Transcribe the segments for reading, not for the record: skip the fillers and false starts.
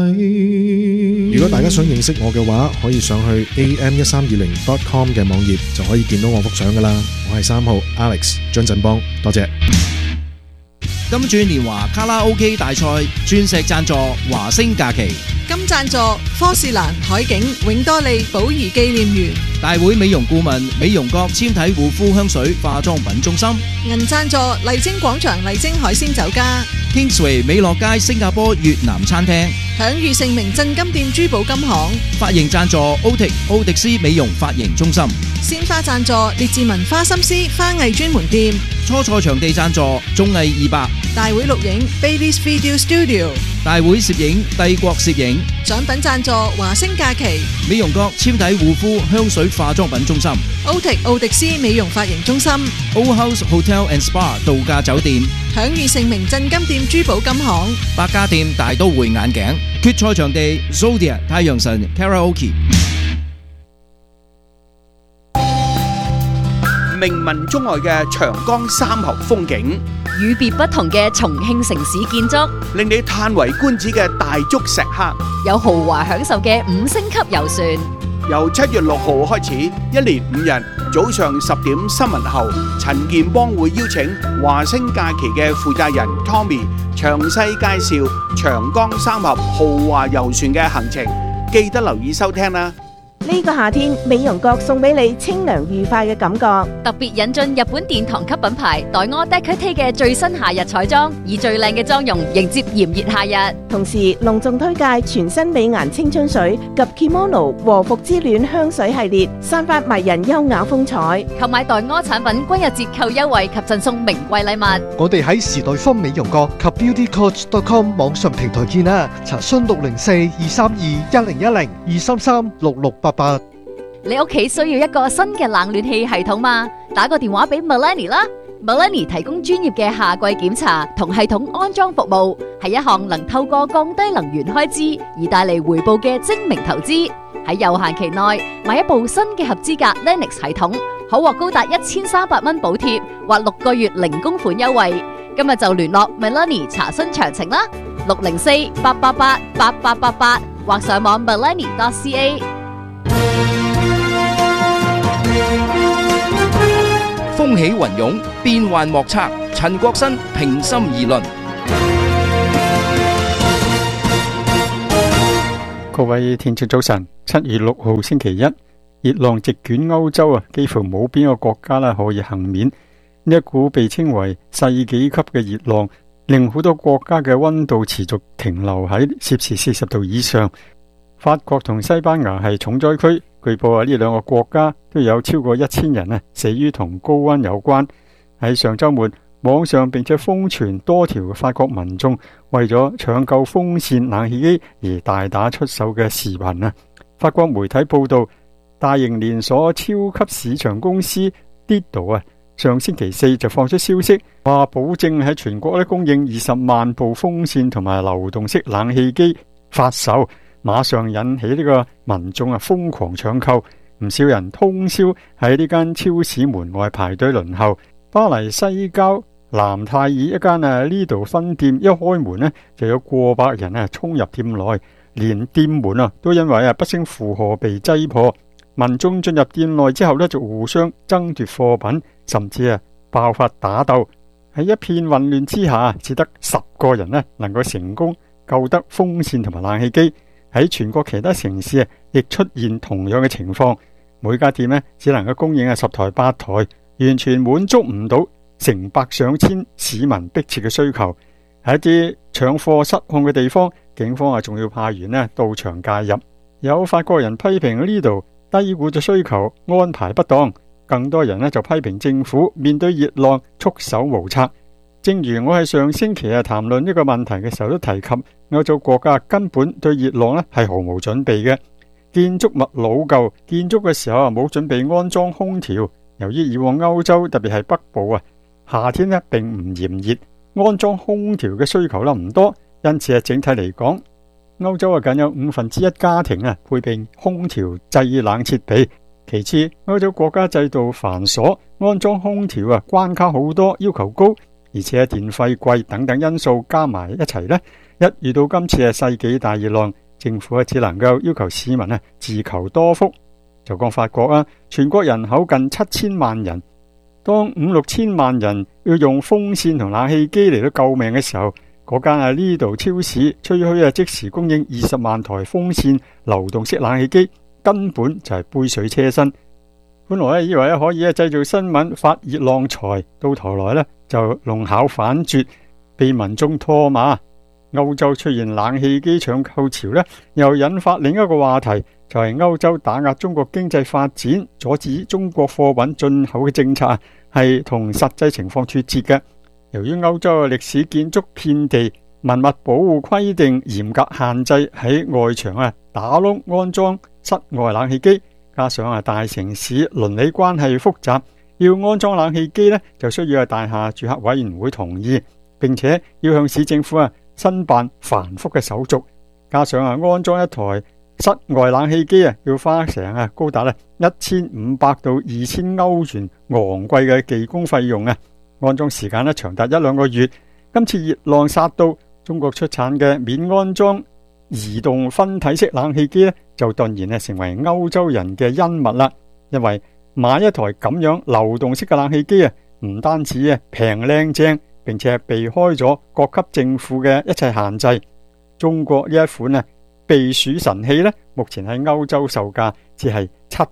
如果大家想認識我嘅話，可以上去 am1320.com 嘅網頁就可以見到我幅相噶啦。我係3號 Alex 張振邦，多謝。 金鑽年華卡拉 OK 大賽鑽石贊助華星假期， 金贊助科士蘭海景永多利寶儀紀念園， 大會美容顧問美容閣纖體護膚香水化妝品中心， 銀贊助麗晶廣場麗晶海鮮酒家， Kingsway 美樂街新加坡越南餐廳， 享譽盛名鎮金店珠寶金行， 髮型贊助奧迪斯美容髮型中心， 鮮花贊助列治文花心思花藝專門店， 初賽場地贊助綜藝200， 大會錄影 Bailey's Video Studio， 大會攝影帝國攝影， 獎品贊助華星假期， 美容閣纖體護膚香水化妝品中心， 奧迪斯美容髮型中心， O House Hotel and Spa 度假酒店， 享譽盛名鎮金店珠寶金行， 百家店大都會眼鏡，決賽場地 Zodiac 太陽神 Karaoke。 名聞中外嘅長江三峽風景， 與別不同嘅重慶城市建築， 令你嘆為觀止嘅大足石刻， 有豪華享受嘅5星級遊船。 由7月6號開始，一連5日，早上10點新聞後，陳健邦會邀請華星假期嘅負責人 Tommy 詳細介紹長江三峽豪華遊船嘅行程，記得留意收聽啦。 呢個夏天，美容閣送俾你清涼愉快嘅感覺。 特別引進日本殿堂級品牌黛柯 Decote 嘅最新夏日彩妝，以最靚嘅妝容迎接炎熱夏日。 同時隆重推介全新美顏青春水及 Kimono 和服之戀香水系列，散發迷人優雅風采。 購買黛柯產品均有折扣優惠及贈送名貴禮物。 我哋喺時代坊美容閣及 beautycoach.com 網上平台見啦，查詢604-232-1010 233-6688。 你屋企需要一個新嘅冷暖氣系統嗎？打個電話俾 Melanie 啦。Melanie 提供專業嘅夏季檢查同系統安裝服務，係一項能透過降低能源開支而帶嚟回報嘅精明投資。喺有限期內買一部新嘅合資格 Lennox 系統，可獲高達1300蚊補貼或6個月零供款優惠。今日就聯絡 Melanie 查詢詳情啦，604-888-8888或上網 melanie.ca。 風起雲湧，變幻莫測。陳國新平心而論。 各位聽眾早晨，7月6號星期一，熱浪席捲歐洲啊，幾乎冇邊個國家可以幸免。呢一股被稱為世紀級嘅熱浪，令好多國家嘅溫度持續停留喺攝氏40度以上。法國同西班牙係重災區，據報呢兩個國家都有超過1000人死於同高溫有關。喺上周末，網上並且瘋傳多條法國民眾為咗搶救風扇冷氣機而大打出手嘅視頻。法國媒體報道，大型連鎖超級市場公司 Lidl 上星期4就放出消息，話保證喺全國供應20萬部風扇同埋流動式冷氣機發售。馬上引起呢個民眾瘋狂搶購，唔少人通宵喺呢間超市門外排隊輪候。巴黎西郊南泰爾一間呢度分店一開門就有過百人衝入店內，連店門都因為不勝負荷被擠破。民眾進入店內之後就互相爭奪貨品，甚至爆發打鬥。喺一片混亂之下，只得10個人能夠成功救得風扇同埋冷氣機。喺全國其他城市亦出現同樣嘅情況，每家店只能夠供應10台8台，完全滿足唔到成百上千市民迫切嘅需求。喺一啲搶貨失控嘅地方，警方仲要派員到場介入。有法國人批評呢度低估咗需求，安排不當，更多人就批評政府面對熱浪束手無策。正如我喺上星期談論呢個問題嘅時候都提及，歐洲國家根本對熱浪係毫無準備嘅。建築物老舊，建築嘅時候冇準備安裝空調。由於以往歐洲特別係北部夏天並唔炎熱，安裝空調嘅需求唔多，因此整體嚟講，歐洲僅有1/5家庭配備空調製冷設備。其次，歐洲國家制度繁瑣，安裝空調關卡好多，要求高。而且電費貴等等因素加埋一齊一遇到今次嘅世紀大熱浪，政府只能夠要求市民自求多福。就講法國全國人口近7000萬人，當5-6千萬人要用風扇同冷氣機嚟到救命嘅時候，嗰間Lidl超市吹噓即時供應20萬台風扇流動式冷氣機，根本就係杯水車薪。本來以為可以製造新聞發熱浪財，到頭來就弄巧反拙，被民眾唾罵。歐洲出現冷氣機搶購潮又引發另一個話題，就係歐洲打壓中國經濟發展，阻止中國貨品進口嘅政策係同實際情況脫節嘅。由於歐洲嘅歷史建築遍地，文物保護規定嚴格限制喺外牆打窿安裝室外冷氣機，加上大城市鄰里關係複雜，要安裝冷氣機就需要大廈住客委員會同意，並且要向市政府申辦繁複嘅手續，加上安裝一台室外冷氣機要花成高達1500到2000歐元昂貴嘅技工費用安裝時間長達1-2個月。今次熱浪殺到，中國出產嘅免安裝移動分體式冷氣機就頓然成為歐洲人嘅恩物啦。因為買一台咁樣流動式嘅冷氣機唔單止平靚正，並且避開咗各級政府嘅一切限制。中國呢一款避暑神器目前喺歐洲售價只係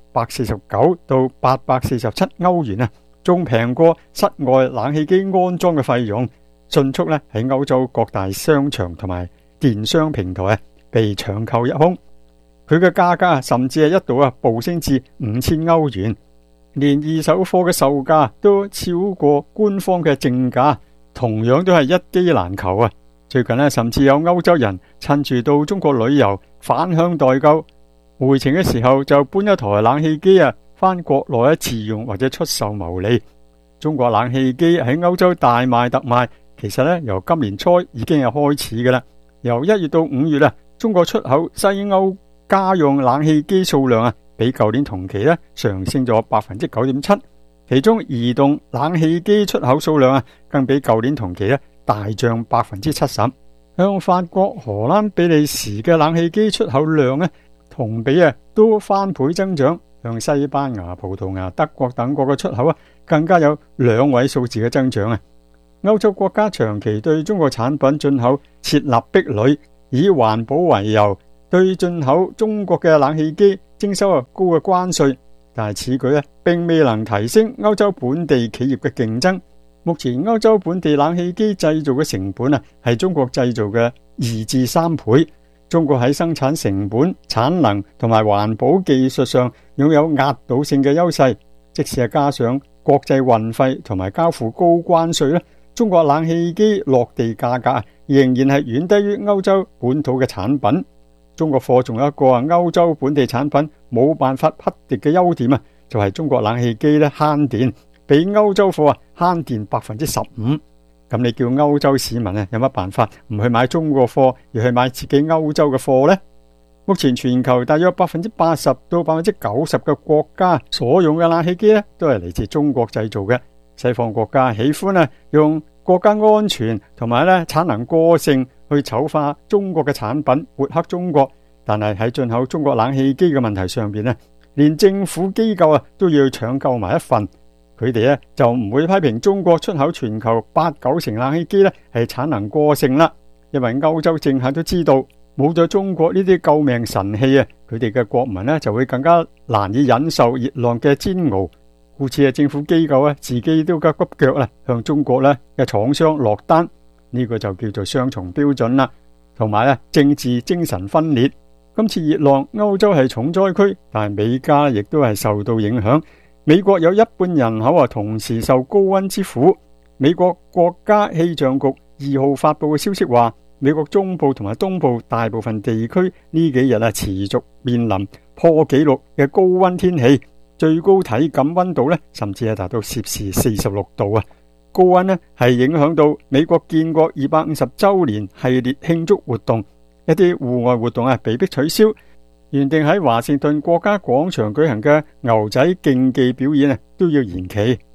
749到847歐元仲平過室外冷氣機安裝嘅費用，迅速喺歐洲各大商場同埋電商平台被搶購一空。佢嘅價格甚至一度暴升至5000歐元，連二手貨嘅售價都超過官方嘅正價，同樣都係一機難求最近甚至有歐洲人趁住到中國旅遊反向代購，回程嘅時候就搬一台冷氣機返國內自用或者出售牟利。中國冷氣機喺歐洲大賣特賣，其實由今年初已經係開始㗎喇。由1月到5月中國出口西歐家用冷氣機數量比舊年同期上升咗 9.7%， 其中移動冷氣機出口數量更比舊年同期大漲 70%。 向法國、荷蘭、比利時嘅冷氣機出口量同比都翻倍增長，向西班牙、葡萄牙、德國等國嘅出口更加有2位數字嘅增長歐洲國家長期對中國產品進口設立壁壘，以環保為由，對進口中國嘅冷氣機徵收高嘅關稅，但係此舉並未能提升歐洲本地企業嘅競爭。目前歐洲本地冷氣機製造嘅成本係中國製造嘅2至3倍。中國喺生產成本、產能同埋環保技術上擁有壓倒性嘅優勢，即使加上國際運費同埋交付高關稅中國冷氣機落地價格仍然係遠低於歐洲本土嘅產品。中國貨仲有一個歐洲本地產品冇辦法匹敵嘅優點就係中國冷氣機慳電，比歐洲貨慳電 15%。咁你叫歐洲市民有乜辦法唔去買中國貨，而去買自己歐洲嘅貨呢？目前全球大約 80% 到 90% 嘅國家所用嘅冷氣機都係嚟自中國製造嘅。西方國家喜歡用國家安全同埋產能過剩去醜化中國嘅產品，抹黑中國。但係喺進口中國冷氣機嘅問題上邊連政府機構都要搶購埋一份。佢哋就唔會批評中國出口全球8-9成冷氣機係產能過剩啦，因為歐洲政客都知道冇咗中國呢啲救命神器佢哋嘅國民就會更加難以忍受熱浪嘅煎熬。故此政府機構自己都急腳向中國嘅廠商落單，呢個就叫做雙重標準啦，同埋政治精神分裂。今次熱浪歐洲係重災區，但係美加亦都係受到影響。美國有一半人口同時受高溫之苦。美國國家氣象局2號發佈嘅消息話，美國中部同埋東部大部分地區呢幾日持續面臨破紀錄嘅高溫天氣，最高體感溫度甚至係達到攝氏46度高溫係影響到美國建國250週年系列慶祝活動，一啲戶外活動被迫取消。原定喺華盛頓國家廣場舉行嘅牛仔競技表演都要延期。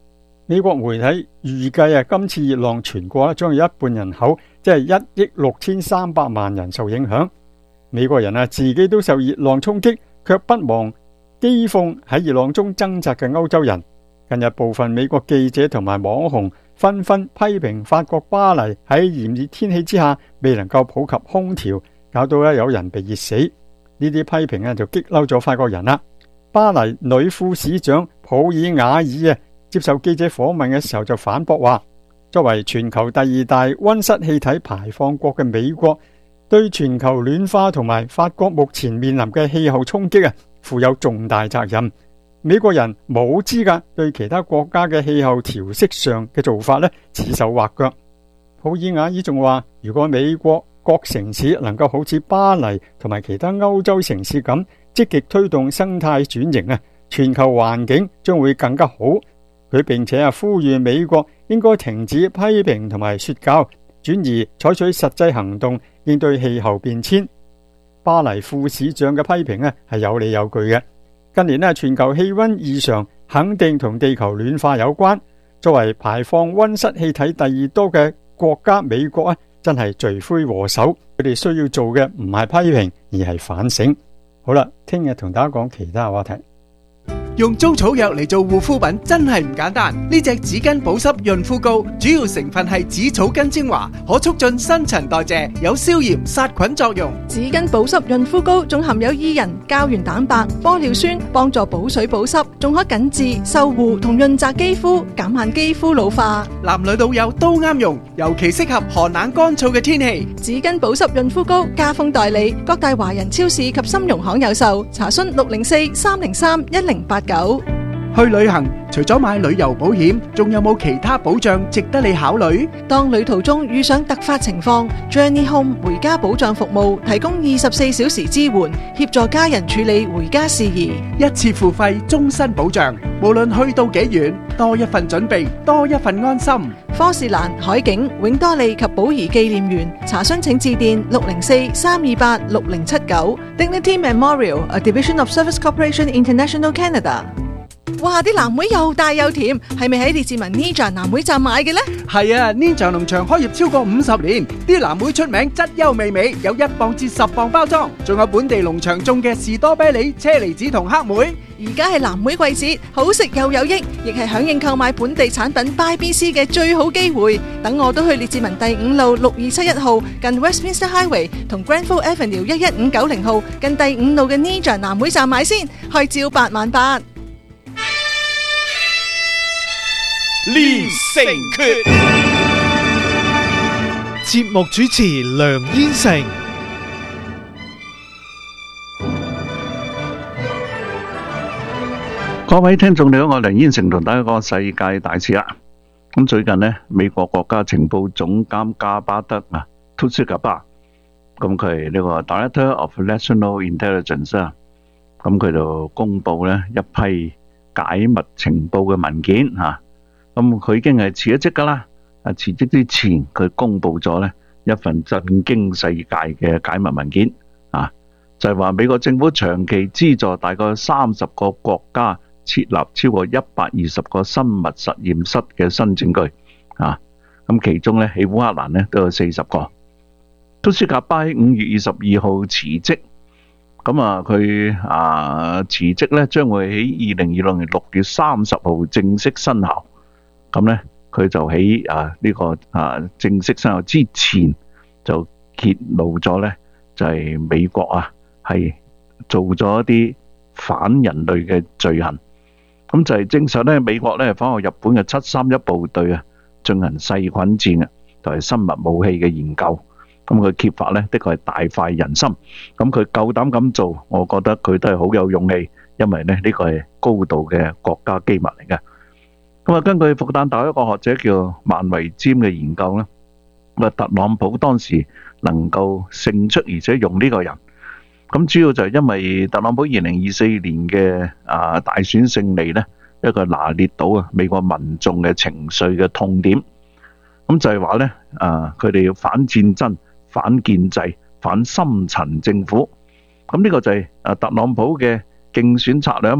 美國媒體預計今次熱浪全國將有一半人口，即係1億6300萬人受影響。美國人自己都受熱浪衝擊，卻不忘譏諷喺熱浪中掙扎嘅歐洲人。近日部分美國記者同埋網紅紛紛批評法國巴黎喺炎熱天氣之下未能夠普及空調，搞到有人被熱死。呢啲批評就激嬲咗法國人啦。巴黎女副市長普爾瓦爾接受記者訪問嘅時候就反駁話，作為全球第2大溫室氣體排放國嘅美國，對全球暖化同埋法國目前面臨嘅氣候衝擊負有重大責任。美國人冇資格對其他國家嘅氣候調適上嘅做法指手畫腳。普爾瓦爾仲話，如果美國各城市能夠好似巴黎同埋其他歐洲城市咁積極推動生態轉型，全球環境將會更加好。佢並且呼籲美國應該停止批評同埋說教，轉而採取實際行動應對氣候變遷。巴黎副市長嘅批評係有理有據嘅。近年全球氣溫異常肯定同地球暖化有關。作為排放溫室氣體第2多嘅國家，美國真係罪魁禍首。佢哋需要做嘅唔係批評，而係反省。好啦，聽日同大家講其他話題。 用中草藥嚟做護膚品真係唔簡單。呢隻紙巾保濕潤膚膏主要成分係紫草根精華，可促進新陳代謝，有消炎殺菌作用。 紙巾保濕潤膚膏仲含有伊人、膠原蛋白、玻尿酸，幫助補水補濕，仲可緊緻、修護同潤澤肌膚，減慢肌膚老化。 男女老幼都啱用，尤其適合寒冷乾燥嘅天氣。 紙巾保濕潤膚膏家豐代理，各大華人超市及金融行有售。查詢604-303-1089。 去旅行除咗買旅遊保險，仲有冇其他保障值得你考慮？ 當旅途中遇上突發情況， Journey Home 回家保障服務提供24小時支援，協助家人處理回家事宜， 一次付費，終身保障。無論去到幾遠，多一份準備，多一份安心。 科士蘭、海景、永多利及寶儀紀念園，查詢請致電604-328-6079。Dignity Memorial, a division of Service Corporation International Canada。哇！啲藍莓又大又甜，係咪喺列治文 Ninja 藍莓站買嘅呢？ 係啊 ，Ninja 農場開業超過50年，啲藍莓出名質優味美，有1磅至10磅包裝，仲有本地農場種嘅士多啤梨、車厘子同黑莓。 而家係藍莓季節，好食又有益，亦係響應購買本地產品 Buy BC 嘅最好機會。等我都去列治文第5路6271號近 Westminster Highway 同 Granville Avenue 11590號近第5路嘅 Ninja 藍莓站買先，開招88000。 練成訣，節目主持梁燕成。 各位聽眾你好，我梁燕成同大家講世界大事啦。咁最近呢，美國國家情報總監加巴德圖斯格巴，咁佢係呢個 Director of National Intelligence 啊，咁佢就公布呢一批解密情報嘅文件吓。咁佢已經係辭咗職噶啦，辭職之前佢公布咗呢一份震驚世界嘅解密文件啊，就係話美國政府長期資助大概30個國家設立超過120個生物實驗室嘅新證據啊，咁其中呢喺烏克蘭呢都有40個。圖斯格巴喺5月22號辭職，咁佢辭職呢將會喺2026年6月30號正式生效。咁咧，佢就喺呢個正式生效之前就揭露咗咧，就係美國係做咗一啲反人類嘅罪行。咁就係證實咧，美國咧仿效日本嘅731部隊進行細菌戰同埋生物武器嘅研究。咁佢揭發咧，的確係大快人心。咁佢夠膽咁做，我覺得佢都係好有勇氣，因為咧呢個係高度嘅國家機密嚟嘅。咁根據復旦大學一個學者叫萬維詹嘅研究咧，特朗普當時能夠勝出而且用呢個人，咁主要就係因為特朗普2024年嘅大選勝利咧，一個拿捏到美國民眾嘅情緒嘅痛點，咁就係話咧佢哋要反戰爭、反建制、反深層政府，咁呢個就係特朗普嘅競選策略啊嘛。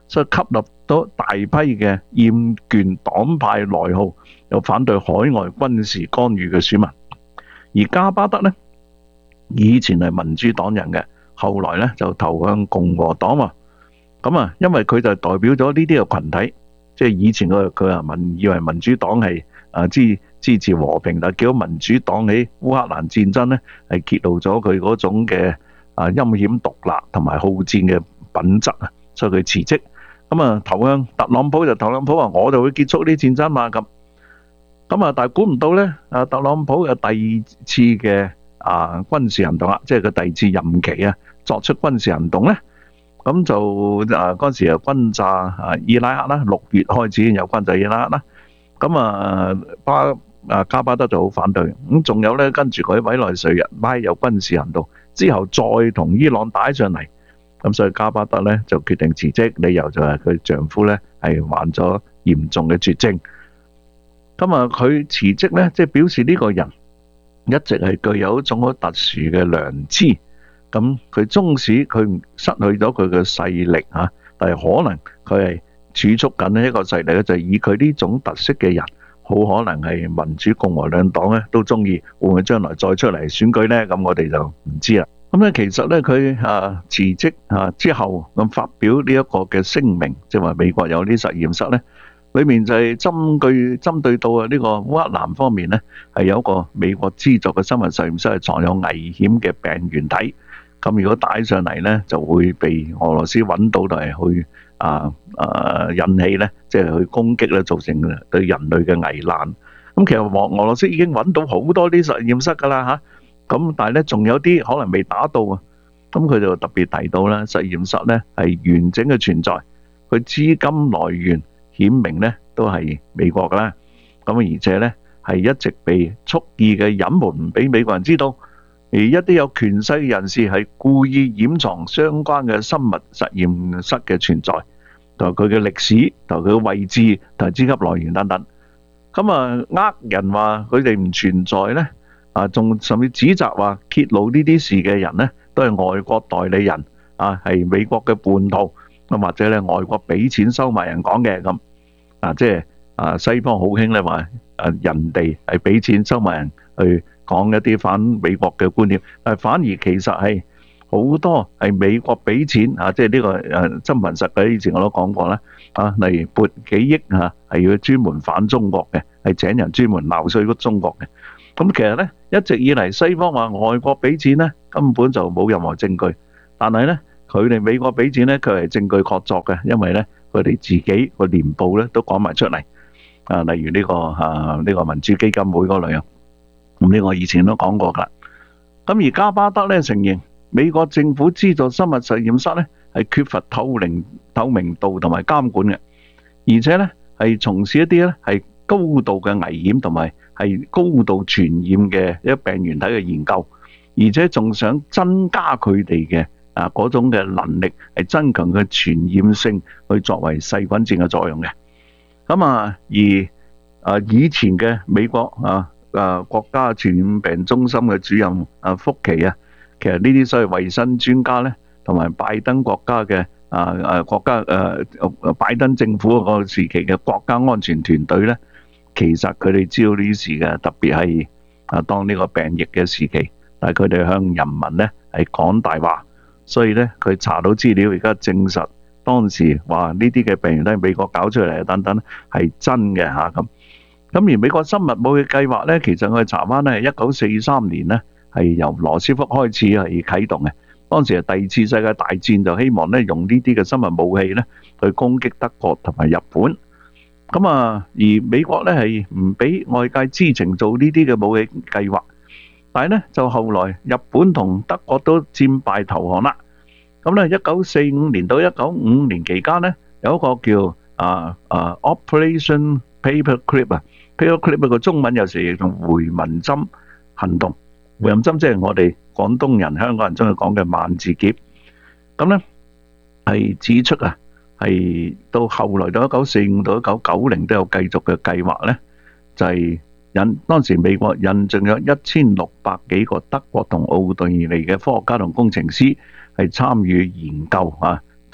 所以吸納到大批嘅厭倦黨派內耗又反對海外軍事干預嘅選民。而加巴德呢，以前係民主黨人嘅，後來呢就投向共和黨喎。咁啊，因為佢就代表咗呢啲嘅群體，即係以前佢話以為民主黨係支持和平，但係見到民主黨喺烏克蘭戰爭呢，係揭露咗佢嗰種嘅陰險獨立同埋好戰嘅品質啊，所以佢辭職。咁啊，投向特朗普就特朗普話我就會結束呢戰爭嘛咁。咁啊，但係估唔到呢，特朗普嘅第二次嘅軍事行動啦，即係佢第二次任期啊，作出軍事行動呢。咁就嗰陣時又轟炸伊拉克啦，6月開始有轟炸伊拉克啦。咁加巴德就好反對。咁仲有咧，跟住佢委內瑞拉有軍事行動之後，再同伊朗打上嚟。咁所以加巴德咧就決定辭職，理由就係佢丈夫咧係患咗嚴重嘅絕症。咁啊，佢辭職咧，即係表示呢個人一直係具有一種好特殊嘅良知。咁佢縱使佢失去咗佢嘅勢力嚇，但係可能佢係儲蓄緊一個勢力咧，就係以佢呢種特色嘅人，好可能係民主共和兩黨咧都中意，會唔會將來再出嚟選舉咧？咁我哋就唔知啦。咁咧其實咧佢辭職之後咁發表呢一個嘅聲明，即係話美國有啲實驗室咧，裏面就係針對到呢個烏克蘭方面咧，係有一個美國資助嘅生物實驗室係藏有危險嘅病原體。咁如果帶上嚟咧，就會被俄羅斯揾到嚟去引起咧，即係去攻擊咧，造成對人類嘅危難。咁其實俄羅斯已經揾到好多啲實驗室㗎啦嚇，咁但係咧仲有啲可能未打到啊。咁佢就特別提到咧，實驗室咧係完整嘅存在，佢資金來源顯明咧都係美國㗎啦。咁而且咧係一直被蓄意嘅隱瞞，唔俾美國人知道。而一啲有權勢嘅人士係故意掩藏相關嘅生物實驗室嘅存在，同埋佢嘅歷史、同埋佢嘅位置、同埋資金來源等等。咁人話佢哋唔存在咧，仲甚至指責話揭露呢啲事嘅人咧，都係外國代理人，係美國嘅叛徒，咁或者咧外國俾錢收買人講嘅咁。即係西方好興咧話人哋係俾錢收買人去講一啲反美國嘅觀念，但係反而其實係好多係美國俾錢即係呢個真憑實據。以前我都講過啦，例如撥幾億係要專門反中國嘅，係請人專門鬧衰中國嘅。咁其實咧一直以嚟西方話外國俾錢咧根本就冇任何證據，但係咧佢哋美國俾錢咧佢係證據確鑿嘅，因為咧佢哋自己個年報咧都講埋出嚟。例如呢個民主基金會嗰類啊。咁呢個以前都講過㗎。咁而加巴德咧承認美國政府資助生物實驗室咧係缺乏透明度同埋監管嘅，而且咧係從事一啲咧係高度嘅危險同埋係高度傳染嘅一病原體嘅研究，而且仲想增加佢哋嘅嗰種嘅能力，係增強佢傳染性，去作為細菌戰嘅作用嘅。咁而以前嘅美國國家傳染病中心嘅主任福奇其實呢啲所謂衛生專家咧，同埋拜登國家嘅拜登政府嗰個時期嘅國家安全團隊咧，其實佢哋知道呢啲事嘅，特別係當呢個病疫嘅時期，但係佢哋向人民咧係講大話，所以咧佢查到資料，而家證實當時話呢啲嘅病原都係美國搞出嚟等等係真嘅咁。咁而美國生物武器計劃咧，其實我哋查翻咧係1943年咧係由羅斯福開始係啟動嘅。當時係第二次世界大戰，就希望咧用呢啲嘅生物武器咧去攻擊德國同埋日本。咁而美國咧係唔俾外界知情做呢啲嘅武器計劃，但係咧就後來日本同德國都戰敗投降啦。咁咧1945年到1955年期間咧有一個叫Operation Paperclip 個中文有時亦用回文針行動。回文針即係我哋廣東人、香港人中意講嘅萬字夾。咁咧係指出係到後來到1945到1990都有繼續嘅計劃咧，就係當時美國引進咗1600幾個德國同奧地利嘅科學家同工程師係參與研究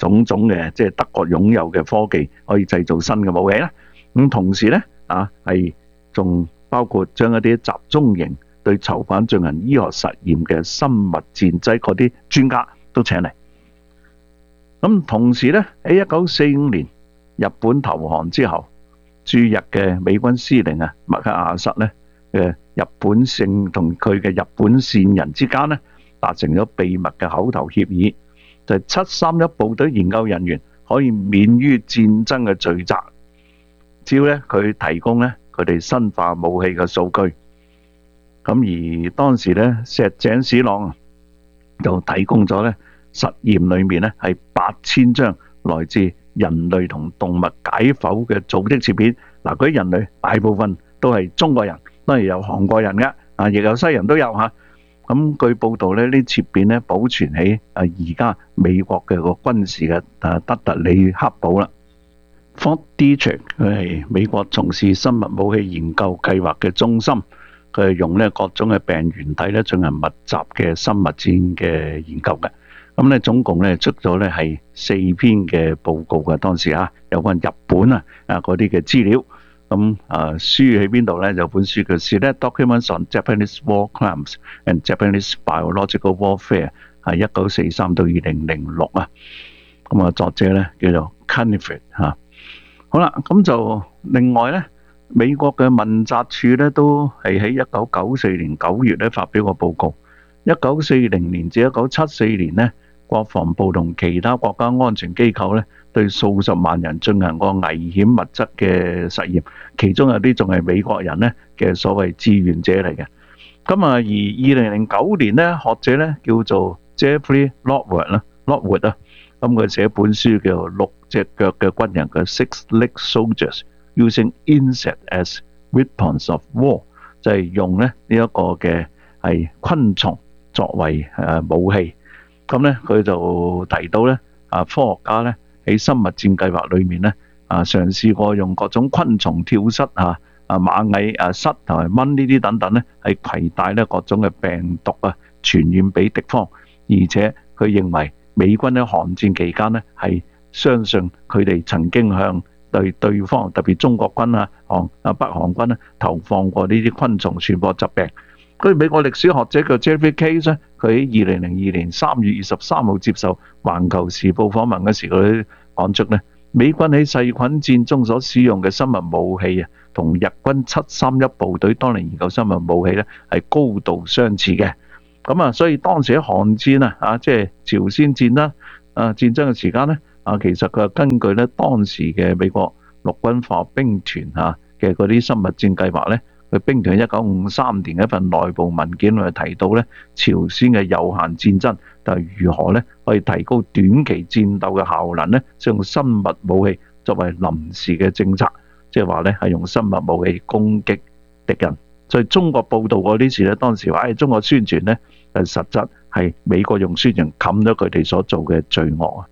種種嘅即係德國擁有嘅科技，可以製造新嘅武器啦。咁同時咧係仲包括將一啲集中營對囚犯進行醫學實驗嘅生物戰劑嗰啲專家都請嚟。咁同時咧喺1945年日本投降之後，駐日嘅美軍司令麥克阿瑟咧嘅日本聖同佢嘅日本線人之間咧達成咗秘密嘅口頭協議，就係731部隊研究人員可以免於戰爭嘅罪責，只要咧佢提供咧佢哋生化武器嘅數據。咁而當時咧石井史朗就提供咗咧實驗裏面咧係8000張來自人類同動物解剖嘅組織切片。嗱，嗰啲人類大部分都係中國人，當然有韓國人嘅，亦有西人都有嚇。咁據報道咧，呢切片咧保存喺而家美國嘅個軍事嘅德特里克堡啦。Fort Detrick 佢係美國從事生物武器研究計劃嘅中心，佢係用咧各種嘅病原體咧進行密集嘅生物戰嘅研究嘅。咁咧總共咧出咗咧係4篇嘅報告嘅，當時有關日本嗰啲嘅資料。咁書喺邊度咧？有本書叫《Select Documents on Japanese War Crimes and Japanese Biological Warfare》，係1943到2006啊。咁作者咧叫做 Caniford 嚇。好啦，咁就另外咧，美國嘅問責處咧都係喺1994年9月咧發表個報告。1940年至1974年咧，國防部同其他國家安全機構咧對數十萬人進行過危險物質嘅實驗，其中有啲仲係美國人咧嘅所謂志願者嚟嘅。咁而2009年咧，學者咧叫做 Jeffrey Lockwood 咁佢寫本書叫做《6隻腳嘅軍人》嘅 Six-Legged Soldiers Using Insects as Weapons of War， 就係用咧呢一個嘅係昆蟲作為武器。咁咧佢就提到咧科學家咧喺生物戰計劃裏面咧嘗試過用各種昆蟲跳蚤螞蟻虱同埋蚊呢啲等等咧係攜帶咧各種嘅病毒傳染俾敵方，而且佢認為美軍喺韓戰期間咧係相信佢哋曾經向對方特別中國軍北韓軍咧投放過呢啲昆蟲傳播疾病。佢美國歷史學者叫 Jeffrey Case 咧，佢喺2002年3月23號接受《環球時報》訪問嘅時候，佢講出咧，美軍喺細菌戰中所使用嘅生物武器同日軍731部隊當年研究生物武器咧係高度相似嘅。咁所以當時喺韓戰即係朝鮮戰啦戰爭嘅時間咧其實佢係根據咧當時嘅美國陸軍化學兵團嘅嗰啲生物戰計劃咧。佢兵團1953年一份內部文件裏提到咧，朝鮮嘅有限戰爭就係如何咧可以提高短期戰鬥嘅效能咧，使用生物武器作為臨時嘅政策，即係話咧係用生物武器攻擊敵人。所以中國報道過呢次咧，當時話中國宣傳咧，實質係美國用宣傳冚咗佢哋所做嘅罪惡。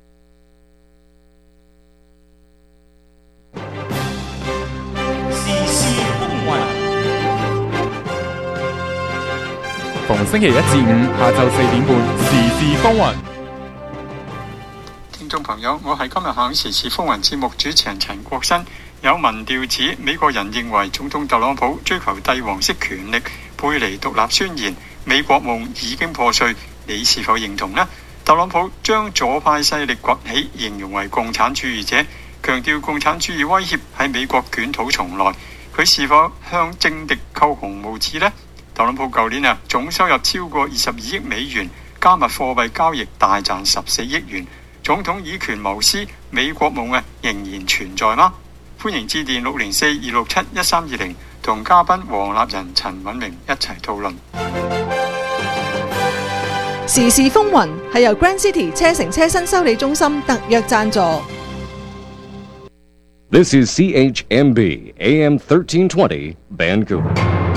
逢星期1至5下晝4點半，時事風雲。 聽眾朋友，我係今日響時事風雲節目主持人陳國新。有民調指美國人認為總統特朗普追求帝王式權力，背離獨立宣言，美國夢已經破碎。你是否認同呢？特朗普將左派勢力崛起形容為共產主義者，強調共產主義威脅喺美國捲土重來。佢是否向政敵扣紅帽子呢？特朗普舊年總收入超過22億美元，加密貨幣交易大賺14億元。總統以權謀私，美國夢仍然存在嗎？歡迎致電604-267-1320，同嘉賓黃立仁、陳敏明一齊討論。 時事風雲係由 Grand City 車城車身修理中心特約贊助。 This is CHMB AM 1320 Vancouver。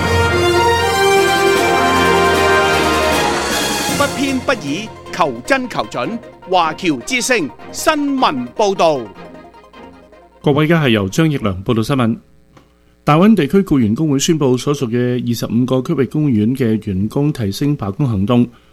不偏不倚，求真求準。華僑之聲新聞報導。 各位，而家係由張奕良報道新聞。大灣地區僱員工會宣布，所屬嘅25個區域公園嘅員工提升罷工行動，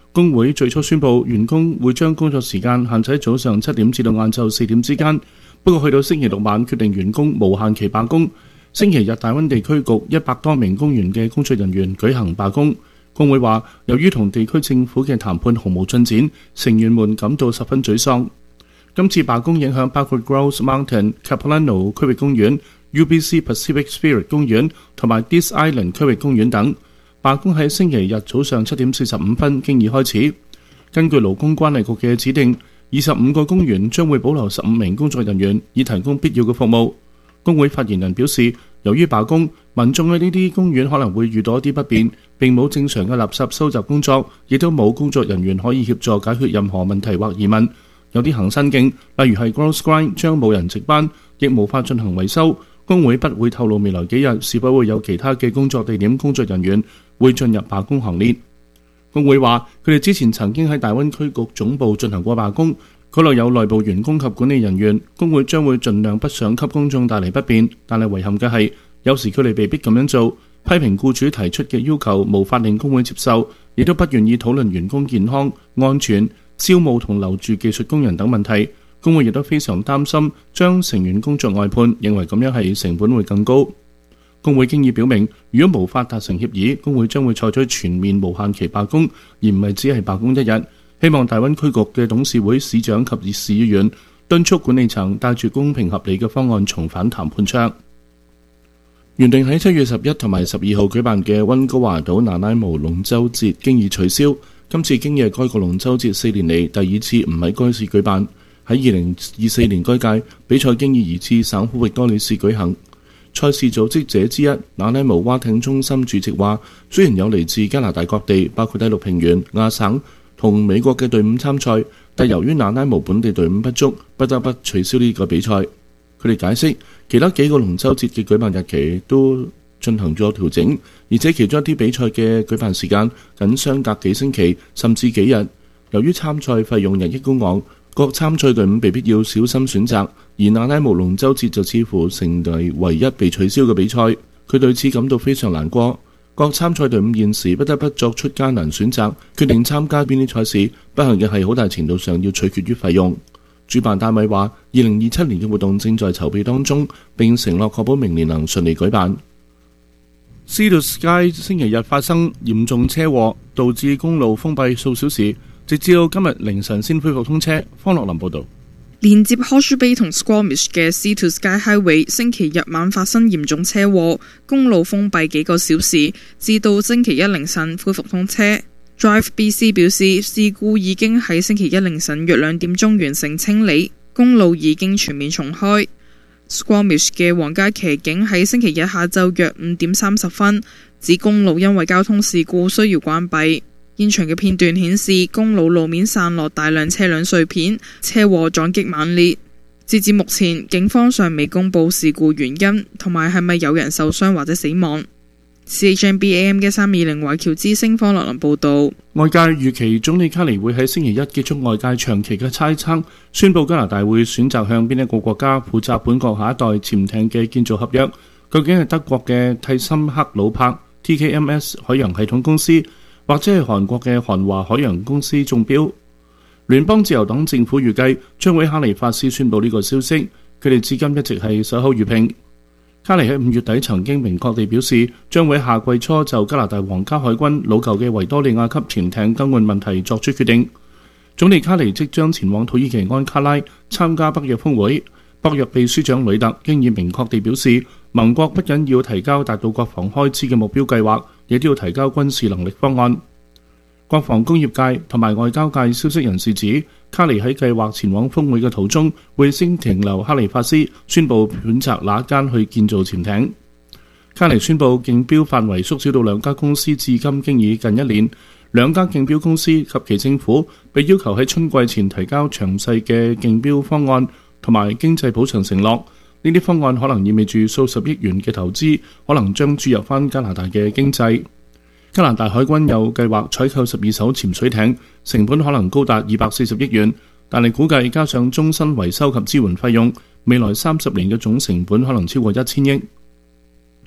工會最初宣布員工會將工作時間限制喺早上7點至到晏晝4點之間，不過去到星期六晚決定員工無限期罷工。星期日大溫地區局100多名公園嘅工作人員舉行罷工。工會話，由於同地區政府嘅談判毫無進展，成員們感到十分沮喪。今次罷工影響包括 Grouse Mountain、Capilano 區域公園、UBC Pacific Spirit 公園同埋 Dease Island 區域公園等。罷工喺星期日早上7點45分經已開始。根據勞工關係局嘅指定，25個公園將會保留15名工作人員，以提供必要嘅服務。工會發言人表示，由於罷工，民眾喺呢啲公園可能會遇到一啲不便，並冇正常嘅垃圾收集工作，亦都冇工作人員可以協助解決任何問題或疑問。有啲行山徑，例如係 Grouse Grind 將冇人值班，亦無法進行維修。工會不會透露未來幾日是否會有其他嘅工作地點工作人員會進入罷工行列。工會話，佢哋之前曾經喺大溫區局總部進行過罷工，嗰度有內部員工及管理人員。工會將會盡量不想給公眾帶嚟不便，但係遺憾嘅係，有時佢哋被逼咁樣做，批評僱主提出嘅要求無法令工會接受，亦都不願意討論員工健康、安全、招募同留住技術工人等問題。工會亦都非常擔心將成員工作外判，認為咁樣係成本會更高。工會經已表明，如果無法達成協議，工會將會採取全面無限期罷工，而唔係只係罷工一日。希望大溫區局嘅董事會、市長及市議員敦促管理層帶住公平合理嘅方案重返談判桌。原定喺7月11同埋12號舉辦嘅溫哥華島那拉姆龍舟節經已取消。今次經嘅該個龍舟節4年嚟第二次唔喺該市舉辦。喺2024年該屆比賽經已移至省府域多利市舉行。賽事組織者之一那拉姆划艇中心主席話，雖然有嚟自加拿大各地，包括大陸平原、亞省同美國嘅隊伍參賽，但由於那拉姆本地隊伍不足，不得不取消呢個比賽。佢哋解釋，其他幾個龍舟節嘅舉辦日期都進行咗調整，而且其中一啲比賽嘅舉辦時間僅相隔幾星期甚至幾日。由於參賽費用日益高昂，各參賽隊伍被必要小心選擇，而那拉姆龍舟節就似乎成為唯一被取消嘅比賽。佢對此感到非常難過。各參賽隊伍現時不得不作出艱難選擇，決定參加邊啲賽事。不幸嘅係好大程度上要取決於費用。主辦單位話，2027年嘅活動正在籌備當中，並承諾確保明年能順利舉辦。Sea to Sky 星期日發生嚴重車禍，導致公路封閉數小時，直至到今日凌晨先恢復通車。方樂林報導。 連接 Horseshoe Bay 同 Squamish 嘅 Sea to Sky Highway 星期日晚發生嚴重車禍，公路封閉幾個小時，至到星期一凌晨恢復通車。Drive BC 表示，事故已經喺星期一凌晨約2點鐘完成清理，公路已經全面重開。Squamish 嘅皇家騎警喺星期日下晝約5點30分指公路因為交通事故需要關閉。現場嘅片段顯示，公路路面散落大量車輛碎片，車禍撞擊猛烈。截至目前，警方尚未公布事故原因同埋係咪有人受傷或者死亡。CHMB AM1320華僑之聲方樂林報導。 外界預期總理卡尼會喺星期一結束外界長期嘅猜測，宣布加拿大會選擇向邊一個國家負責本國下一代潛艇嘅建造合約。究竟係德國嘅蒂森克魯柏 TKMS 海洋系統公司，或者係韓國嘅韓華海洋公司中標。聯邦自由黨政府預計將會哈利法斯宣布呢個消息，佢哋至今一直係守口如瓶。卡尼喺5月底曾經明確地表示，將會喺夏季初就加拿大皇家海軍老舊嘅維多利亞級潛艇更換問題作出決定。總理卡尼即將前往土耳其安卡拉參加北約峰會。北約秘書長呂特經已明確地表示，盟國不僅要提交達到國防開支嘅目標計劃，亦都要提交軍事能力方案。國防工業界同埋外交界消息人士指，卡尼喺計劃前往峰會嘅途中，會先停留哈利法斯，宣布選擇哪一間去建造潛艇。卡尼宣布競標範圍縮小到2家公司，至今經已近1年。2家競標公司及其政府被要求喺春季前提交詳細嘅競標方案同埋經濟補償承諾。呢啲方案可能意味住數十億元嘅投資可能將注入返加拿大嘅經濟。加拿大海軍有計劃採購12艘潛水艇，成本可能高達240億元，但係估計加上終身維修及支援費用，未來30年嘅總成本可能超過1000億。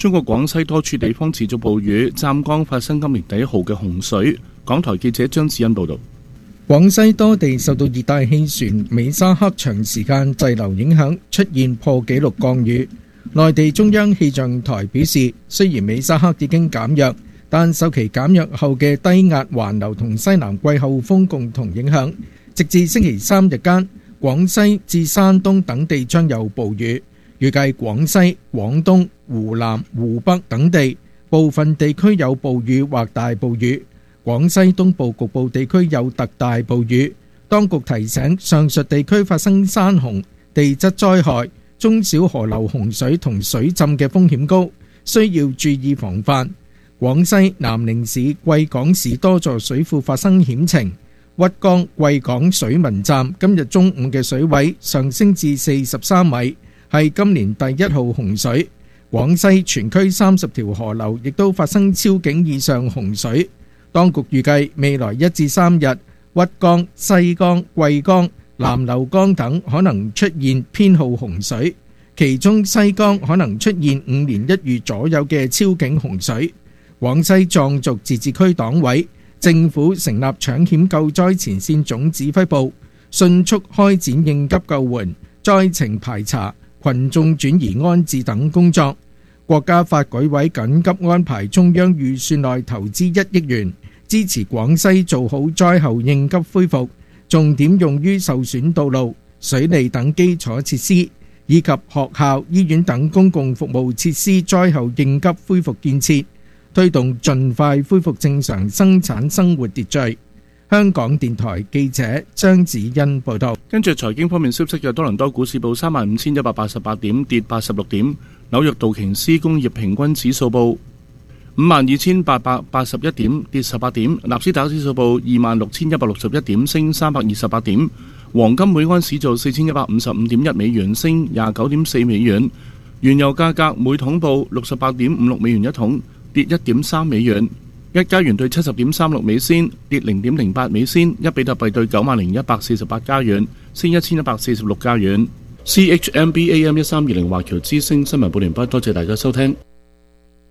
中國廣西多處地方持續暴雨，湛江發生今年第1號嘅洪水。港台記者張子欣報道。 廣西多地受到熱帶氣旋美沙克長時間滯留影響，出現破紀錄降雨。內地中央氣象台表示，雖然美沙克已經減弱，但受其減弱後嘅低壓環流同西南季候風共同影響，直至星期三日間，廣西至山東等地將有暴雨。預計廣西、廣東、湖南、湖北等地部分地區有暴雨或大暴雨，廣西東部局部地區有特大暴雨。當局提醒上述地區發生山洪、地質災害、中小河流洪水同水浸嘅風險高，需要注意防範。廣西南寧市貴港市多座水庫發生險情，鬱江貴港水文站今日中午嘅水位上升至43米，係今年第1號洪水。廣西全區30條河流亦都發生超警以上洪水。當局預計未來1至3日，鬱江、西江、貴江、南流江等可能出現偏號洪水，其中西江可能出現5年1遇左右嘅超警洪水。廣西壯族自治區黨委、政府成立搶險救災前線總指揮部，迅速開展應急救援、災情排查、群眾轉移安置等工作。國家發改委緊急安排中央預算內投資1億元，支持廣西做好災後應急恢復，重點用於受損道路、水利等基礎設施，以及學校、醫院等公共服務設施災後應急恢復建設，推動盡快恢復正常生產生活秩序。香港電台記者張子欣報道。 跟住財經方面消息嘅，多倫多股市報35,188點，跌86點；紐約道瓊斯工業平均指數報52,881點，跌18點；納斯達克指數報26,161點，升328點；黃金每安士做4,155.1美元，升29.4美元；原油價格每桶報68.56美元一桶，跌1.3美元；一加元兌70.36美仙，跌0.08美仙；一比特幣兌90,148加元，升1,146加元。CHMB AM 1320華僑之聲新聞報完畢，多謝大家收聽。